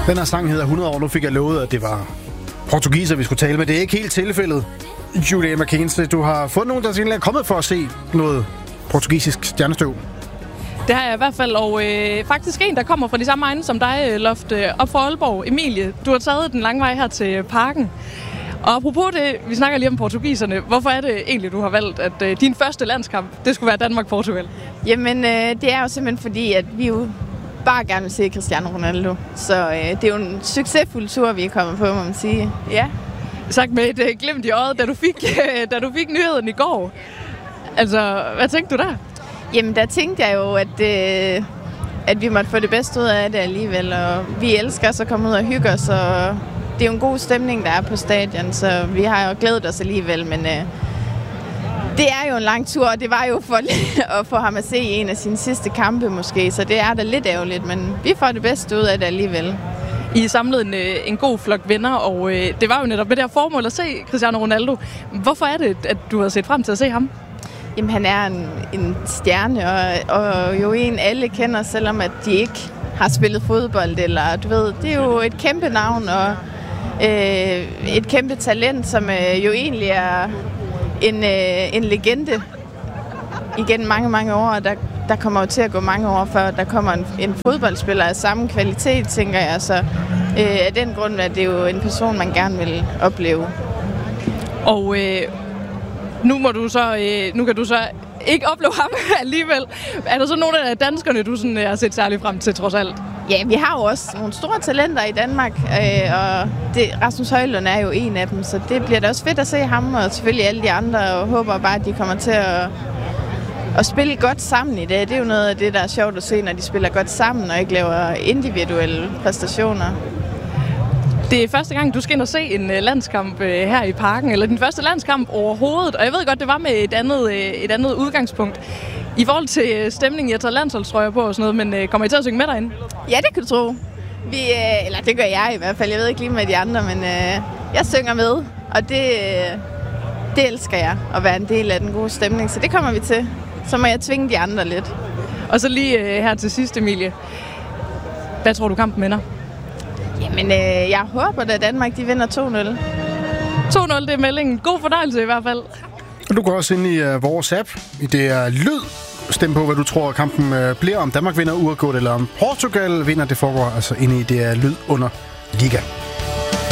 Den her sang hedder 100 år. Nu fik jeg lovet, at det var portugiser, vi skulle tale med. Det er ikke helt tilfældet. Julie Mackenzie, du har fundet nogen, der er kommet for at se noget portugisisk stjernestøv. Det har jeg i hvert fald, og faktisk en, der kommer fra de samme egne som dig, Loft, op fra Aalborg. Emilie, du har taget den lange vej her til Parken. Og apropos det, vi snakker lige om portugiserne. Hvorfor er det egentlig, du har valgt, at din første landskamp, det skulle være Danmark-Portugal? Jamen, det er jo simpelthen fordi, at vi jo bare gerne vil se Cristiano Ronaldo. Så det er jo en succesfuld tur, vi er kommet på, må man sige. Ja. Sagt med et glimt i øjet, da du fik nyheden i går. Altså, hvad tænkte du der? Jamen, der tænkte jeg jo, at vi måtte få det bedste ud af det alligevel. Og vi elsker så at komme ud og hygge os, og det er jo en god stemning, der er på stadion, så vi har jo glædet os alligevel, men det er jo en lang tur, og det var jo for at få ham at se en af sine sidste kampe måske, så det er da lidt ærgerligt, men vi får det bedste ud af det alligevel. I samlede en god flok venner, og det var jo netop med det her formål at se Cristiano Ronaldo. Hvorfor er det, at du har set frem til at se ham? Jamen, han er en stjerne, og jo en alle kender, selvom at de ikke har spillet fodbold, eller du ved, det er jo et kæmpe navn, og et kæmpe talent, som jo egentlig er en legende igennem mange, mange år. Der kommer jo til at gå mange år, før der kommer en fodboldspiller af samme kvalitet, tænker jeg. Så af den grund er det jo en person, man gerne vil opleve. Og nu kan du så ikke opleve ham alligevel. Er der så nogle af danskerne, du sådan har set særligt frem til, trods alt? Ja, vi har jo også nogle store talenter i Danmark, og Rasmus Højlund er jo en af dem, så det bliver da også fedt at se ham, og selvfølgelig alle de andre, og håber bare, at de kommer til at spille godt sammen i dag. Det er jo noget af det, der er sjovt at se, når de spiller godt sammen, og ikke laver individuelle præstationer. Det er første gang, du skal ind og se en landskamp her i Parken, eller din første landskamp overhovedet, og jeg ved godt, det var med et andet udgangspunkt. I forhold til stemningen, jeg tager landsholdstrøjer på og sådan noget, men kommer I til at synge med derinde? Ja, det kan du tro. Eller det gør jeg i hvert fald. Jeg ved ikke lige med de andre, men jeg synger med, og det elsker jeg, at være en del af den gode stemning, så det kommer vi til. Så må jeg tvinge de andre lidt. Og så lige her til sidst, Emilie. Hvad tror du, kampen ender? Jamen, jeg håber, at Danmark de vinder 2-0. 2-0, det er meldingen. God fornøjelse i hvert fald. Du går også ind i vores app. Det er lyd. Stem på, hvad du tror, kampen bliver. Om Danmark vinder uafgjort, eller om Portugal vinder. Det foregår altså inde i det er lyd under liga.